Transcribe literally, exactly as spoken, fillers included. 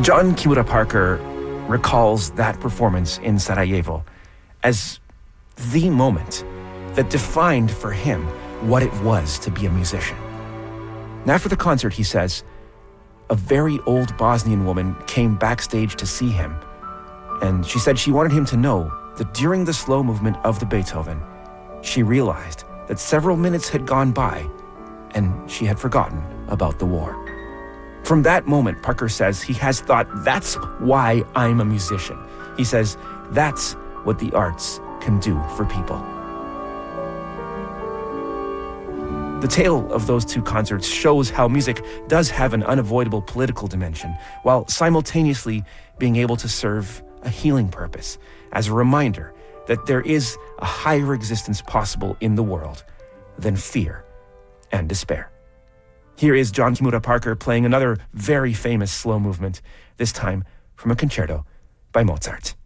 John Kimura Parker recalls that performance in Sarajevo as the moment that defined for him what it was to be a musician. And after the concert, he says, a very old Bosnian woman came backstage to see him, and she said she wanted him to know that during the slow movement of the Beethoven, she realized that several minutes had gone by and she had forgotten about the war. From that moment, Parker says he has thought, that's why I'm a musician. He says, that's what the arts can do for people. The tale of those two concerts shows how music does have an unavoidable political dimension, while simultaneously being able to serve a healing purpose, as a reminder that there is a higher existence possible in the world than fear and despair. Here is John Kimura Parker playing another very famous slow movement, this time from a concerto by Mozart.